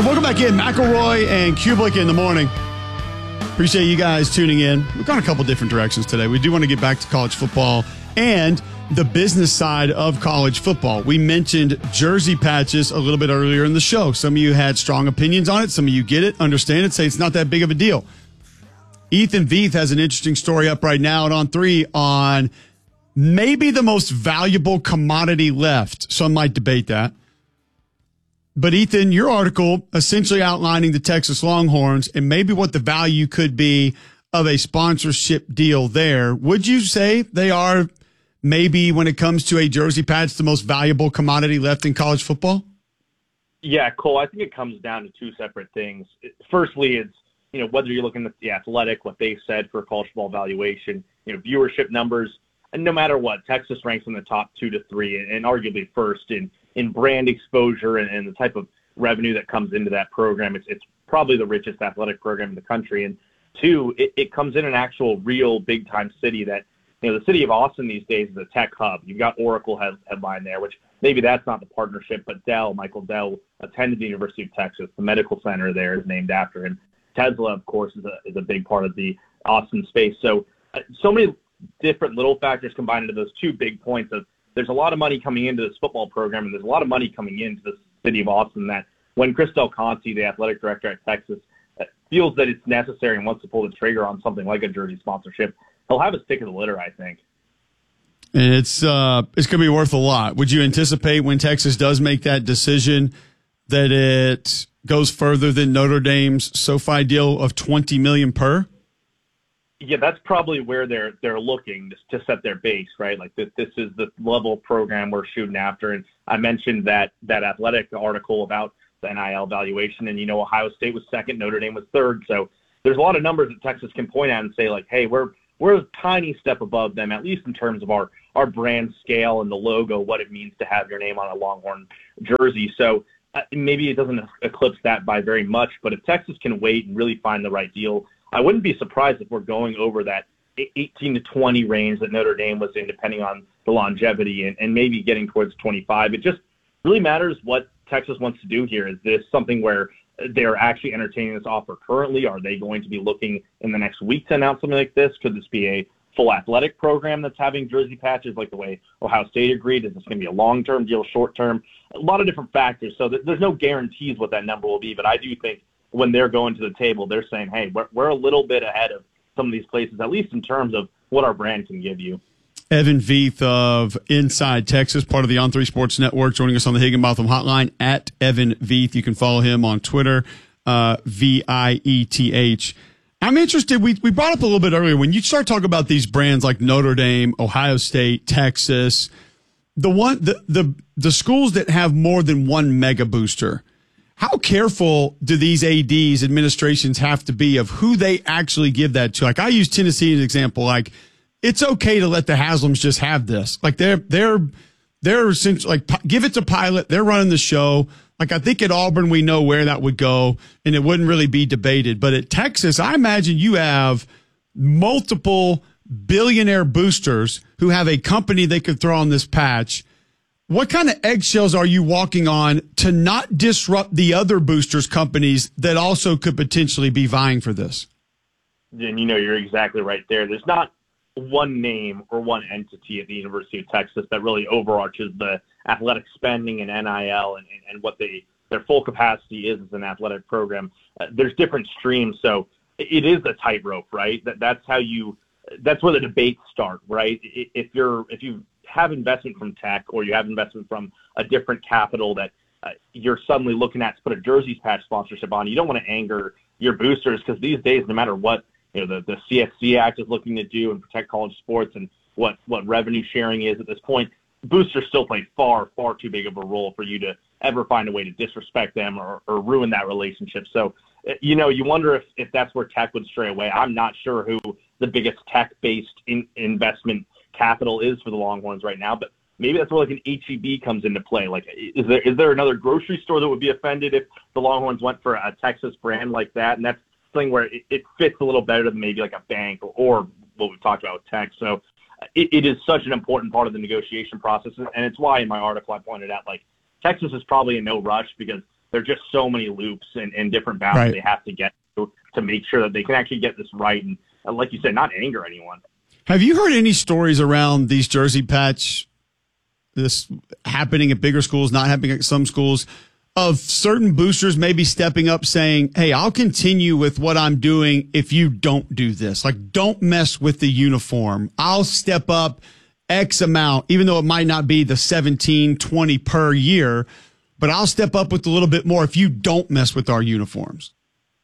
right, welcome back in. McElroy and Kublik in the morning. Appreciate you guys tuning in. We've gone a couple different directions today. We do want to get back to college football and the business side of college football. We mentioned jersey patches a little bit earlier in the show. Some of you had strong opinions on it. Some of you get it, understand it, say it's not that big of a deal. Ethan Veith has an interesting story up right now at On 3 on maybe the most valuable commodity left. Some might debate that. But Ethan, your article essentially outlining the Texas Longhorns and maybe what the value could be of a sponsorship deal there. Would you say they are maybe, when it comes to a jersey patch, the most valuable commodity left in college football? Yeah, Cole, I think it comes down to two separate things. Firstly, it's, whether you're looking at the Athletic, what they said for college football valuation, viewership numbers, and no matter what, Texas ranks in the top 2 to 3 and arguably first in brand exposure and the type of revenue that comes into that program. It's probably the richest athletic program in the country. And two, it comes in an actual real big-time city that, the city of Austin these days is a tech hub. You've got Oracle headline there, which maybe that's not the partnership, but Michael Dell, attended the University of Texas. The medical center there is named after him. Tesla, of course, is a big part of the Austin space. So many different little factors combined into those two big points of there's a lot of money coming into this football program, and there's a lot of money coming into the city of Austin that when Chris Del Conte, the athletic director at Texas, feels that it's necessary and wants to pull the trigger on something like a jersey sponsorship, he'll have a stick of the litter, I think. And it's going to be worth a lot. Would you anticipate when Texas does make that decision that it goes further than Notre Dame's SoFi deal of $20 million per? Yeah, that's probably where they're looking to set their base, right? Like this is the level of program we're shooting after. And I mentioned that athletic article about the NIL valuation, and Ohio State was second, Notre Dame was third. So there's a lot of numbers that Texas can point at and say, like, hey, we're a tiny step above them, at least in terms of our brand scale and the logo, what it means to have your name on a Longhorn jersey. So maybe it doesn't eclipse that by very much, but if Texas can wait and really find the right deal, I wouldn't be surprised if we're going over that 18 to 20 range that Notre Dame was in, depending on the longevity, and maybe getting towards 25. It just really matters what Texas wants to do here. Is this something where they're actually entertaining this offer currently? Are they going to be looking in the next week to announce something like this? Could this be a full athletic program that's having jersey patches like the way Ohio State agreed? Is this going to be a long-term deal, short-term? A lot of different factors. So there's no guarantees what that number will be, but I do think when they're going to the table, they're saying, hey, we're a little bit ahead of some of these places, at least in terms of what our brand can give you. Evan Veith of Inside Texas, part of the On3 Sports Network, joining us on the Higginbotham Hotline at Evan Veith. You can follow him on Twitter, Vieth. I'm interested. We brought up a little bit earlier, when you start talking about these brands like Notre Dame, Ohio State, Texas, the schools that have more than one mega booster, how careful do these ADs, administrations, have to be of who they actually give that to? Like, I use Tennessee as an example. Like, it's okay to let the Haslams just have this. Like, they're essentially, like, give it to Pilot. They're running the show. Like, I think at Auburn we know where that would go, and it wouldn't really be debated. But at Texas, I imagine you have multiple billionaire boosters who have a company they could throw on this patch. What kind of eggshells are you walking on to not disrupt the other boosters companies that also could potentially be vying for this? And you're exactly right there. There's not one name or one entity at the University of Texas that really overarches the athletic spending and NIL and what their full capacity is as an athletic program. There's different streams, so it is a tightrope, right? That's where the debates start, right? If you have investment from tech, or you have investment from a different capital that you're suddenly looking at to put a jerseys patch sponsorship on, you don't want to anger your boosters, because these days, no matter what the CSC Act is looking to do and protect college sports and what revenue sharing is at this point, boosters still play far, far too big of a role for you to ever find a way to disrespect them or ruin that relationship. So, you wonder if that's where tech would stray away. I'm not sure who the biggest tech-based investment capital is for the Longhorns right now, but maybe that's where like an HEB comes into play. Like, is there another grocery store that would be offended if the Longhorns went for a Texas brand like that? And that's something where it fits a little better than maybe like a bank or what we've talked about with tech. So it is such an important part of the negotiation process, and it's why in my article I pointed out, like, Texas is probably in no rush, because there are just so many loops and different bounds Right. they have to get to make sure that they can actually get this right. And like you said, not anger anyone. Have you heard any stories around these jersey patch, this happening at bigger schools, not happening at some schools, of certain boosters maybe stepping up saying, hey, I'll continue with what I'm doing if you don't do this. Like, don't mess with the uniform. I'll step up X amount, even though it might not be the 17, 20 per year, but I'll step up with a little bit more if you don't mess with our uniforms.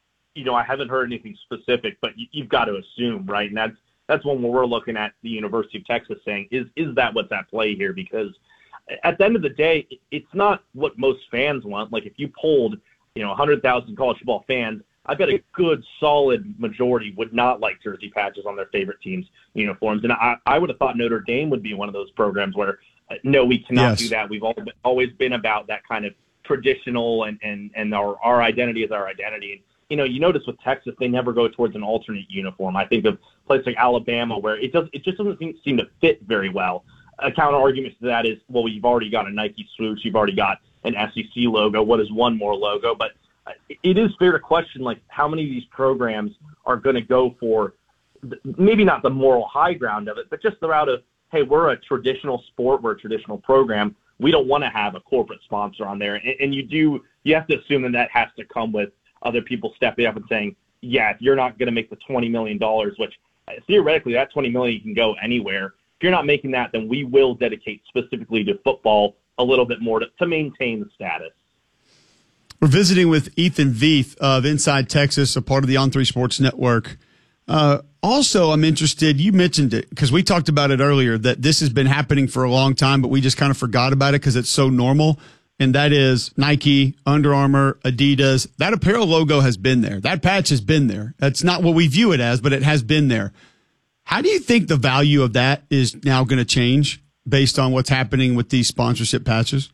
I haven't heard anything specific, but you've got to assume, right? And that's when we're looking at the University of Texas saying, is that what's at play here? Because at the end of the day, it's not what most fans want. Like if you polled, 100,000 college football fans, I bet a good solid majority would not like jersey patches on their favorite team's uniforms. And I would have thought Notre Dame would be one of those programs where, no, we cannot do that. We've always been about that kind of traditional and our identity is our identity. And, you notice with Texas, they never go towards an alternate uniform. I think of places like Alabama where it just doesn't seem to fit very well. A counter argument to that is, well, you've already got a Nike swoosh, you've already got an SEC logo. What is one more logo? But it is fair to question, like, how many of these programs are going to go for maybe not the moral high ground of it, but just the route of, hey, we're a traditional sport, we're a traditional program. We don't want to have a corporate sponsor on there. And you have to assume that has to come with other people stepping up and saying, yeah, if you're not going to make the $20 million, which theoretically that $20 million can go anywhere. If you're not making that, then we will dedicate specifically to football a little bit more to maintain the status. We're visiting with Ethan Veith of Inside Texas, a part of the On3 Sports Network. Also, I'm interested, you mentioned it because we talked about it earlier, that this has been happening for a long time, but we just kind of forgot about it because it's so normal. And that is Nike, Under Armour, Adidas. That apparel logo has been there. That patch has been there. That's not what we view it as, but it has been there. How do you think the value of that is now going to change based on what's happening with these sponsorship patches?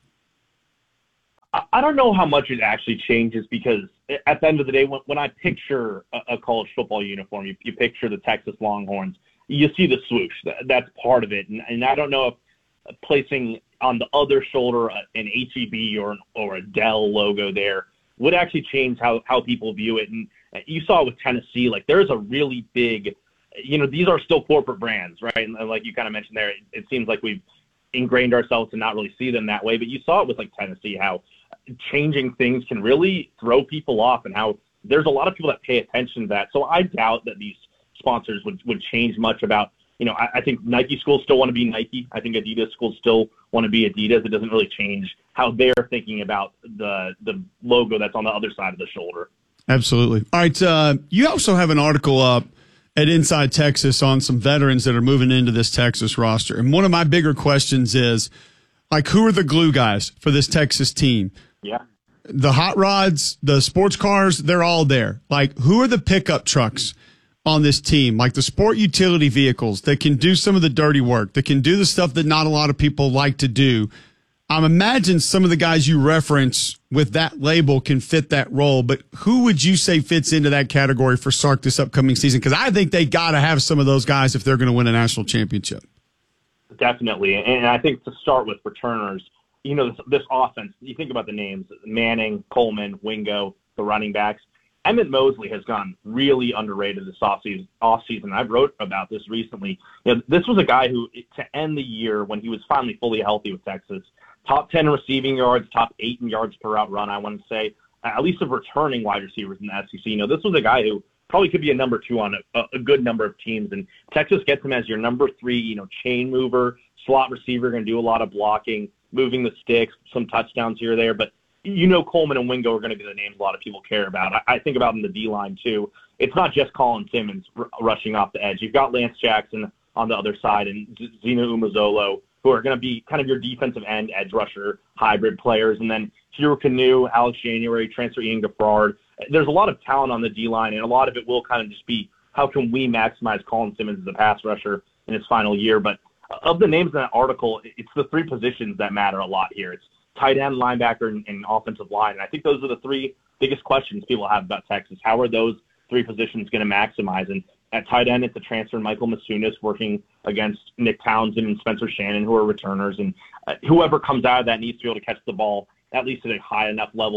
I don't know how much it actually changes because at the end of the day, when I picture a college football uniform, you picture the Texas Longhorns, you see the swoosh. That's part of it. And I don't know if placing on the other shoulder an H-E-B or a Dell logo there would actually change how people view it. And you saw it with Tennessee, like there's a really big, these are still corporate brands, right? And like you kind of mentioned there, it seems like we've ingrained ourselves to not really see them that way. But you saw it with like Tennessee, how changing things can really throw people off and how there's a lot of people that pay attention to that. So I doubt that these sponsors would change much about, I think Nike schools still want to be Nike. I think Adidas schools still want to be Adidas. It doesn't really change how they're thinking about the logo that's on the other side of the shoulder. Absolutely. All right. You also have an article up at Inside Texas on some veterans that are moving into this Texas roster. And one of my bigger questions is, like, who are the glue guys for this Texas team? Yeah. The hot rods, the sports cars, they're all there. Like, who are the pickup trucks on this team? Like the sport utility vehicles that can do some of the dirty work, that can do the stuff that not a lot of people like to do. I imagine some of the guys you reference with that label can fit that role, but who would you say fits into that category for Sark this upcoming season? Because I think they got to have some of those guys if they're going to win a national championship. Definitely. And I think to start with returners, this offense, you think about the names, Manning, Coleman, Wingo, the running backs. Emmett Mosley has gone really underrated this offseason. I wrote about this recently. This was a guy who, to end the year when he was finally fully healthy with Texas, top 10 receiving yards, top 8 in yards per route run, I want to say, at least of returning wide receivers in the SEC. This was a guy who probably could be a number 2 on a good number of teams. And Texas gets him as your number 3, chain mover, slot receiver, going to do a lot of blocking, moving the sticks, some touchdowns here or there. But Coleman and Wingo are going to be the names a lot of people care about. I think about in the D-line, too. It's not just Colin Simmons rushing off the edge. You've got Lance Jackson on the other side and Zeno Umazolo, who are going to be kind of your defensive end, edge rusher, hybrid players. And then Hero Canu, Alex January, transfer Ian Gaffard. There's a lot of talent on the D-line, and a lot of it will kind of just be how can we maximize Colin Simmons as a pass rusher in his final year. But of the names in that article, it's the 3 positions that matter a lot here. It's tight end, linebacker, and offensive line. And I think those are the 3 biggest questions people have about Texas. How are those 3 positions going to maximize? And at tight end, it's the transfer Michael Masunis working against Nick Townsend and Spencer Shannon, who are returners. And whoever comes out of that needs to be able to catch the ball at least at a high enough level that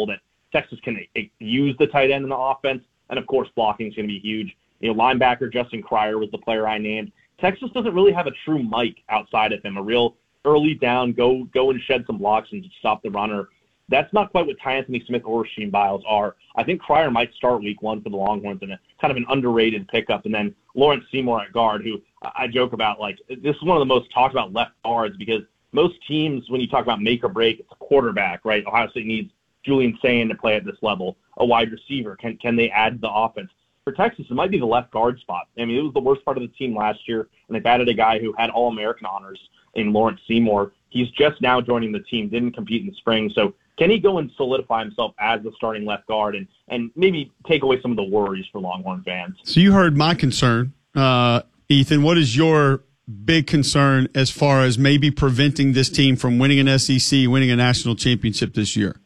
Texas can use the tight end in the offense, and of course blocking is going to be huge. Linebacker Justin Cryer was the player I named. Texas doesn't really have a true Mike outside of him, a real early down, go and shed some blocks and stop the runner. That's not quite what Tyanthony Smith or Rasheem Biles are. I think Cryer might start week 1 for the Longhorns in a kind of an underrated pickup. And then Lawrence Seymour at guard, who I joke about, like, this is one of the most talked about left guards because most teams, when you talk about make or break, it's a quarterback, right? Ohio State needs Julian Sayin to play at this level, a wide receiver. Can they add to the offense? For Texas, it might be the left guard spot. I mean, it was the worst part of the team last year, and they've added a guy who had All-American honors in Lawrence Seymour. He's just now joining the team, didn't compete in the spring. So can he go and solidify himself as the starting left guard and maybe take away some of the worries for Longhorn fans? So you heard my concern, Ethan. What is your big concern as far as maybe preventing this team from winning an SEC, winning a national championship this year?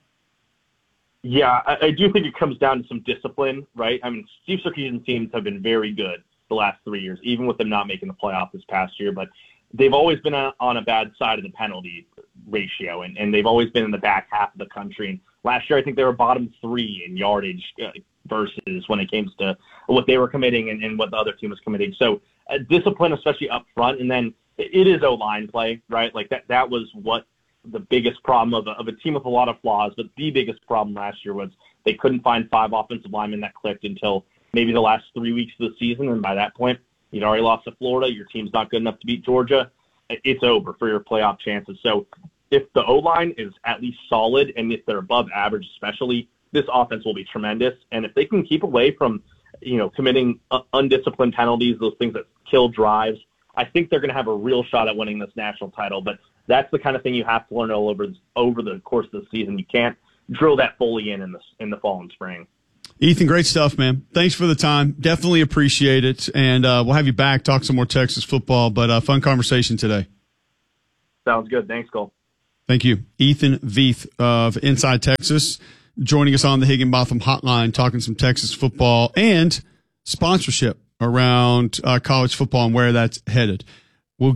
Yeah, I do think it comes down to some discipline, right? I mean, Steve Sarkisian's teams have been very good the last 3 years, even with them not making the playoff this past year. But they've always been on a bad side of the penalty ratio, and they've always been in the back half of the country. And last year, I think they were bottom 3 in yardage versus when it came to what they were committing and what the other team was committing. So discipline, especially up front, and then it is O-line play, right? Like that was what the biggest problem of a team with a lot of flaws, but the biggest problem last year was they couldn't find 5 offensive linemen that clicked until maybe the last 3 weeks of the season, and by that point, you'd already lost to Florida. Your team's not good enough to beat Georgia. It's over for your playoff chances. So if the O-line is at least solid, and if they're above average especially, this offense will be tremendous. And if they can keep away from, committing undisciplined penalties, those things that kill drives, I think they're going to have a real shot at winning this national title. But that's the kind of thing you have to learn all over the course of the season. You can't drill that fully in the fall and spring. Ethan, great stuff, man. Thanks for the time. Definitely appreciate it. And we'll have you back, talk some more Texas football, but fun conversation today. Sounds good. Thanks, Cole. Thank you. Ethan Veith of Inside Texas joining us on the Higginbotham Hotline, talking some Texas football and sponsorship around college football and where that's headed. We'll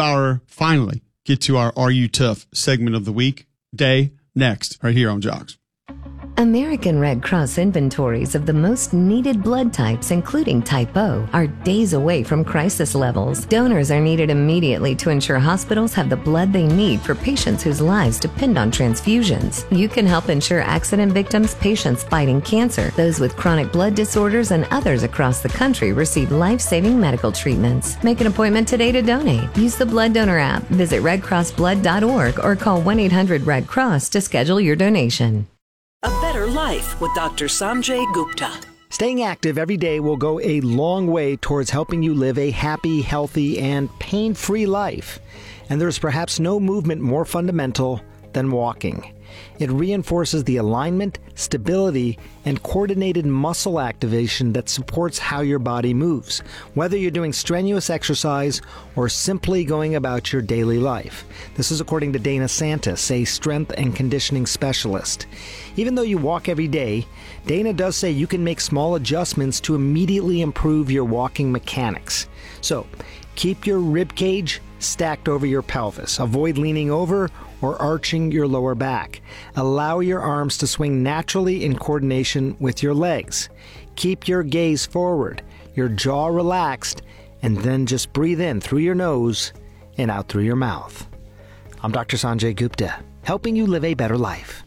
finally get to our Are You Tough segment of the day next, right here on Jogs. American Red Cross inventories of the most needed blood types, including type O, are days away from crisis levels. Donors are needed immediately to ensure hospitals have the blood they need for patients whose lives depend on transfusions. You can help ensure accident victims, patients fighting cancer, those with chronic blood disorders, and others across the country receive life-saving medical treatments. Make an appointment today to donate. Use the Blood Donor app, visit redcrossblood.org, or call 1-800-RED-CROSS to schedule your donation. A Better Life with Dr. Sanjay Gupta. Staying active every day will go a long way towards helping you live a happy, healthy, and pain-free life. And there's perhaps no movement more fundamental than walking. It reinforces the alignment, stability, and coordinated muscle activation that supports how your body moves, whether you're doing strenuous exercise or simply going about your daily life. This is according to Dana Santis, a strength and conditioning specialist. Even though you walk every day, Dana does say you can make small adjustments to immediately improve your walking mechanics. So, keep your rib cage stacked over your pelvis. Avoid leaning over or arching your lower back. Allow your arms to swing naturally in coordination with your legs. Keep your gaze forward, your jaw relaxed, and then just breathe in through your nose and out through your mouth. I'm Dr. Sanjay Gupta, helping you live a better life.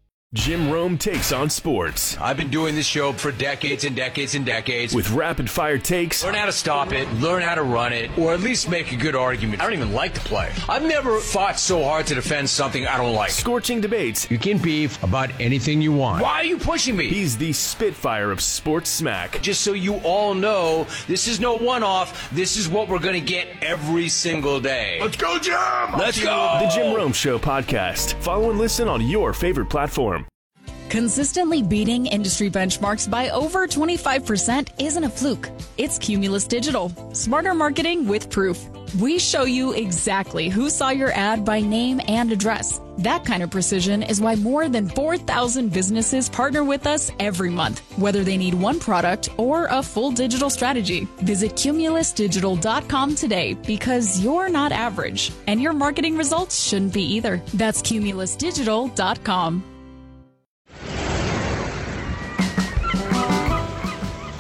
Jim Rome takes on sports. I've been doing this show for decades and decades and decades. With rapid-fire takes. Learn how to stop it, learn how to run it, or at least make a good argument. I don't even like to play. I've never fought so hard to defend something I don't like. Scorching debates. You can beef about anything you want. Why are you pushing me? He's the Spitfire of sports smack. Just so you all know, this is no one-off. This is what we're going to get every single day. Let's go, Jim! Let's go! The Jim Rome Show podcast. Follow and listen on your favorite platform. Consistently beating industry benchmarks by over 25% isn't a fluke. It's Cumulus Digital. Smarter marketing with proof. We show you exactly who saw your ad by name and address. That kind of precision is why more than 4,000 businesses partner with us every month, whether they need one product or a full digital strategy. Visit cumulusdigital.com today because you're not average, and your marketing results shouldn't be either. That's cumulusdigital.com.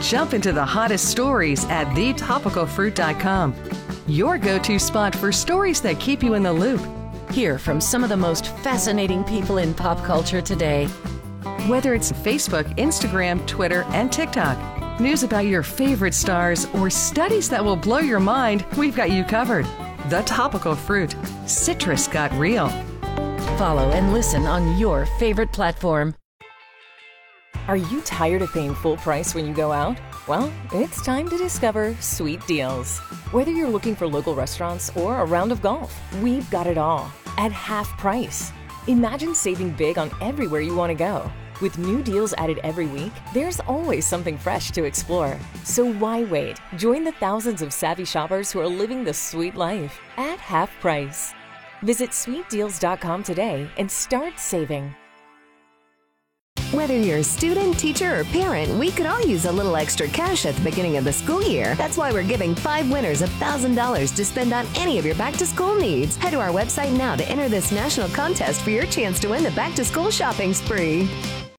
Jump into the hottest stories at thetopicalfruit.com. Your go-to spot for stories that keep you in the loop. Hear from some of the most fascinating people in pop culture today. Whether it's Facebook, Instagram, Twitter, and TikTok, news about your favorite stars, or studies that will blow your mind, we've got you covered. The Topical Fruit. Citrus got real. Follow and listen on your favorite platform. Are you tired of paying full price when you go out? Well, it's time to discover Sweet Deals. Whether you're looking for local restaurants or a round of golf, we've got it all at half price. Imagine saving big on everywhere you want to go. With new deals added every week, there's always something fresh to explore. So why wait? Join the thousands of savvy shoppers who are living the sweet life at half price. Visit sweetdeals.com today and start saving. Whether you're a student, teacher, or parent, we could all use a little extra cash at the beginning of the school year. That's why we're giving 5 winners $1,000 to spend on any of your back-to-school needs. Head to our website now to enter this national contest for your chance to win the back-to-school shopping spree.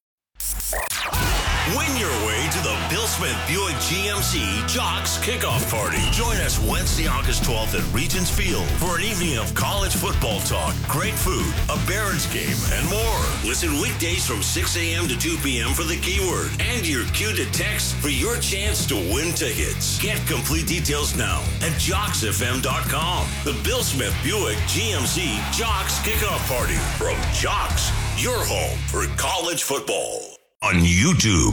Win your way to the Bill Smith Buick GMC Jocks Kickoff Party. Join us Wednesday, August 12th at Regents Field for an evening of college football talk, great food, a Barons game, and more. Listen weekdays from 6 a.m. to 2 p.m. for the keyword and your cue to text for your chance to win tickets. Get complete details now at JocksFM.com. The Bill Smith Buick GMC Jocks Kickoff Party from Jocks, your home for college football. On YouTube.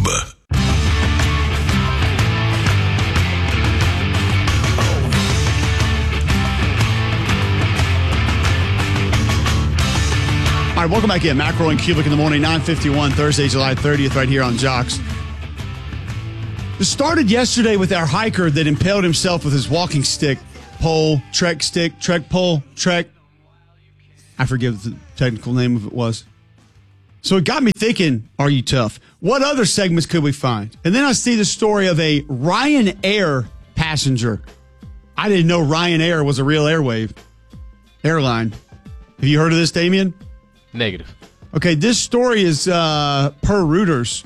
All right, welcome back in. Macro and Cubic in the morning, 9:51, Thursday, July 30th, right here on Jocks. It started yesterday with our hiker that impaled himself with his walking stick, pole, trek stick, trek pole, trek. I forget what the technical name of it was. So it got me thinking, are you tough? What other segments could we find? And then I see the story of a Ryanair passenger. I didn't know Ryanair was a real airline. Have you heard of this, Damien? Negative. Okay, this story is per Reuters.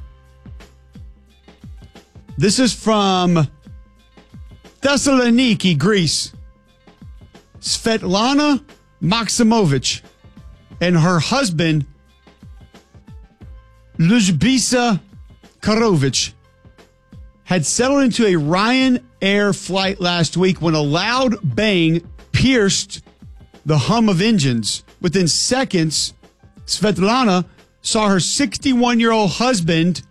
This is from Thessaloniki, Greece. Svetlana Maximovich and her husband, Ljubisa Karovic, had settled into a Ryanair flight last week when a loud bang pierced the hum of engines. Within seconds, Svetlana saw her 61-year-old husband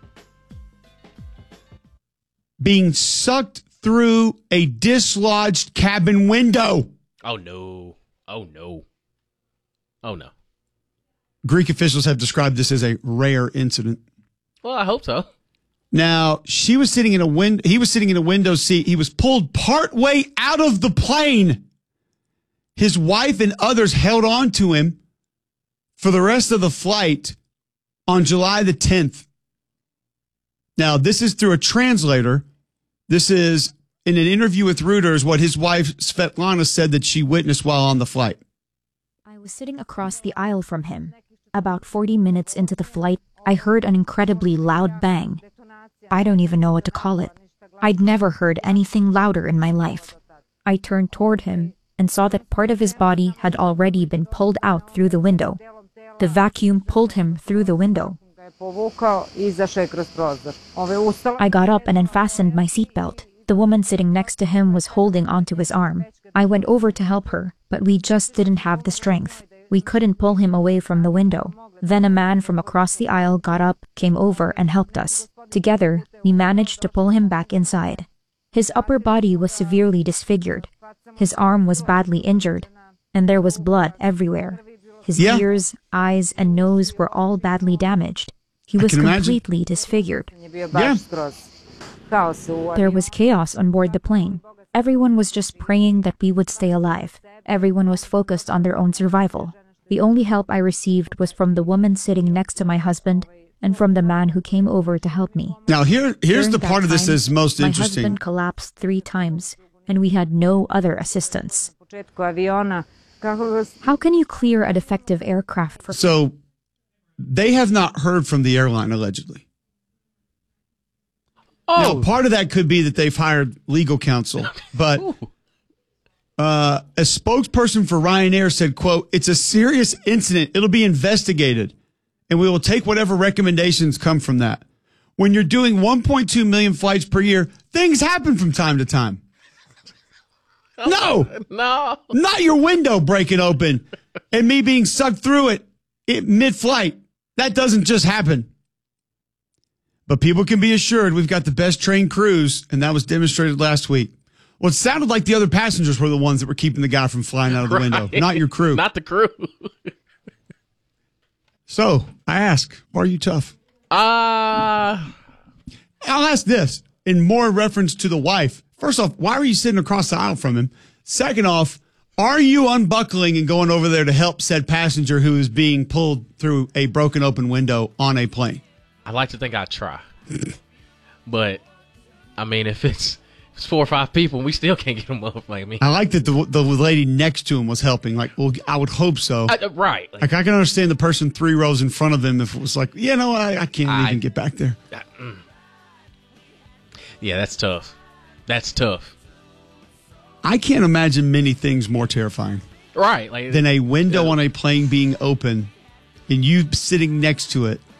being sucked through a dislodged cabin window. Oh, no. Oh, no. Oh, no. Greek officials have described this as a rare incident. Well, I hope so. Now, he was sitting in a window seat. He was pulled partway out of the plane. His wife and others held on to him for the rest of the flight on July the 10th. Now, this is through a translator. This is in an interview with Reuters what his wife Svetlana said that she witnessed while on the flight. I was sitting across the aisle from him. About 40 minutes into the flight, I heard an incredibly loud bang. I don't even know what to call it. I'd never heard anything louder in my life. I turned toward him and saw that part of his body had already been pulled out through the window. The vacuum pulled him through the window. I got up and unfastened my seatbelt. The woman sitting next to him was holding onto his arm. I went over to help her, but we just didn't have the strength. We couldn't pull him away from the window. Then a man from across the aisle got up, came over, and helped us. Together, we managed to pull him back inside. His upper body was severely disfigured. His arm was badly injured, and there was blood everywhere. His ears, eyes, and nose were all badly damaged. He was completely disfigured. Yeah. There was chaos on board the plane. Everyone was just praying that we would stay alive. Everyone was focused on their own survival. The only help I received was from the woman sitting next to my husband and from the man who came over to help me. Now, here's During the part of this that's most interesting. My husband collapsed 3 times, and we had no other assistance. How can you clear a defective aircraft for... So, they have not heard from the airline, allegedly. Now, part of that could be that they've hired legal counsel, but a spokesperson for Ryanair said, quote, "It's a serious incident. It'll be investigated, and we will take whatever recommendations come from that. When you're doing 1.2 million flights per year, things happen from time to time." No, not your window breaking open and me being sucked through it mid-flight. That doesn't just happen. But people can be assured we've got the best trained crews, and that was demonstrated last week. Well, it sounded like the other passengers were the ones that were keeping the guy from flying out of the window, not your crew. Not the crew. So I ask, are you tough? I'll ask this in more reference to the wife. First off, why are you sitting across the aisle from him? Second off, are you unbuckling and going over there to help said passenger who is being pulled through a broken open window on a plane? I like to think I try. But, I mean, if it's 4 or 5 people, we still can't get them up. Like me. I like that the lady next to him was helping. Like, well, I would hope so. Right. Like, I can understand the person 3 rows in front of him if it was like, I can't even get back there. Yeah, that's tough. That's tough. I can't imagine many things more terrifying. Right. Like, than a window on a plane being open and you sitting next to it.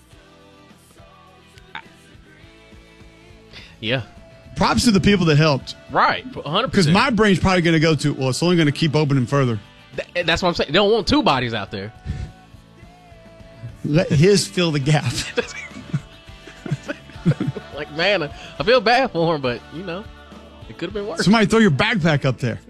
Yeah. Props to the people that helped. Right. 100%. Because my brain's probably going to go to, well, it's only going to keep opening further. That's what I'm saying. They don't want 2 bodies out there. Let his fill the gap. Like, man, I feel bad for him, but, it could have been worse. Somebody throw your backpack up there.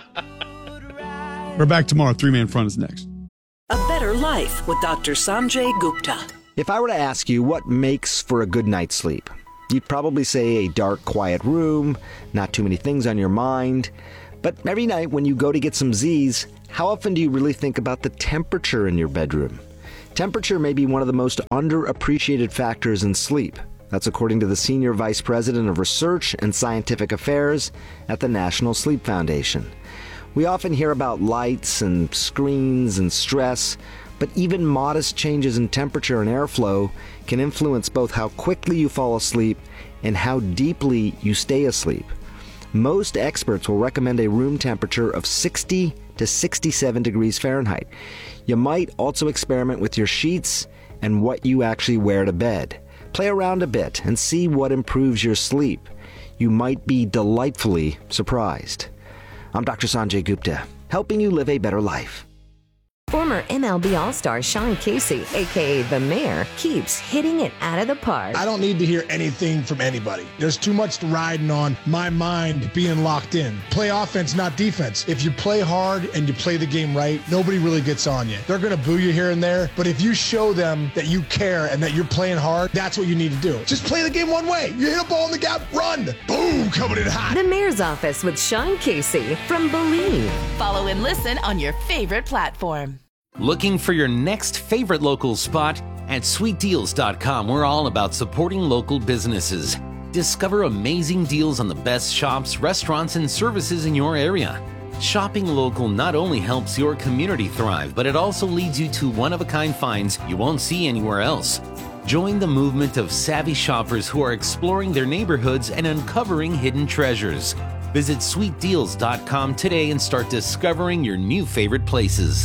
We're back tomorrow. 3-Man Front is next. A Better Life with Dr. Sanjay Gupta. If I were to ask you what makes for a good night's sleep, you'd probably say a dark, quiet room, not too many things on your mind. But every night when you go to get some Z's, how often do you really think about the temperature in your bedroom? Temperature may be one of the most underappreciated factors in sleep. That's according to the Senior Vice President of Research and Scientific Affairs at the National Sleep Foundation. We often hear about lights and screens and stress, but even modest changes in temperature and airflow can influence both how quickly you fall asleep and how deeply you stay asleep. Most experts will recommend a room temperature of 60 to 67 degrees Fahrenheit. You might also experiment with your sheets and what you actually wear to bed. Play around a bit and see what improves your sleep. You might be delightfully surprised. I'm Dr. Sanjay Gupta, helping you live a better life. Former MLB All-Star Sean Casey, a.k.a. The Mayor, keeps hitting it out of the park. I don't need to hear anything from anybody. There's too much riding on my mind being locked in. Play offense, not defense. If you play hard and you play the game right, nobody really gets on you. They're going to boo you here and there, but if you show them that you care and that you're playing hard, that's what you need to do. Just play the game one way. You hit a ball in the gap, run. Boom, coming in hot. The Mayor's Office with Sean Casey from Believe. Follow and listen on your favorite platform. Looking for your next favorite local spot? At sweetdeals.com, we're all about supporting local businesses. Discover amazing deals on the best shops, restaurants, and services in your area. Shopping local not only helps your community thrive, but it also leads you to one-of-a-kind finds you won't see anywhere else. Join the movement of savvy shoppers who are exploring their neighborhoods and uncovering hidden treasures. Visit sweetdeals.com today and start discovering your new favorite places.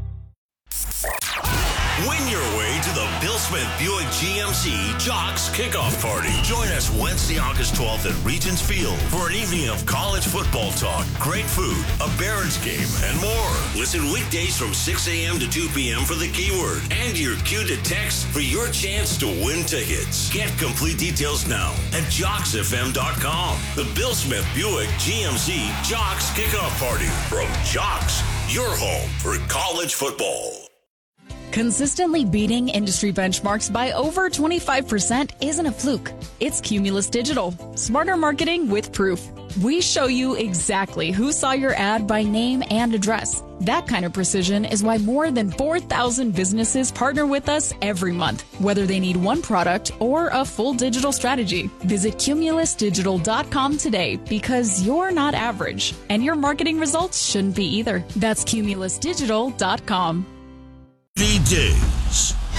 Win your way to the Bill Smith Buick GMC Jocks Kickoff Party. Join us Wednesday, August 12th at Regents Field for an evening of college football talk, great food, a Barons game, and more. Listen weekdays from 6 a.m. to 2 p.m. for the keyword and your cue to text for your chance to win tickets. Get complete details now at JocksFM.com. The Bill Smith Buick GMC Jocks Kickoff Party from Jocks, your home for college football. Consistently beating industry benchmarks by over 25% isn't a fluke. It's Cumulus Digital. Smarter marketing with proof. We show you exactly who saw your ad by name and address. That kind of precision is why more than 4,000 businesses partner with us every month, whether they need one product or a full digital strategy. Visit cumulusdigital.com today because you're not average, and your marketing results shouldn't be either. That's cumulusdigital.com. DJs.